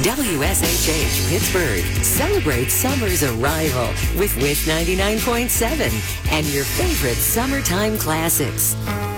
WSHH Pittsburgh celebrates summer's arrival with Wish 99.7 and your favorite summertime classics.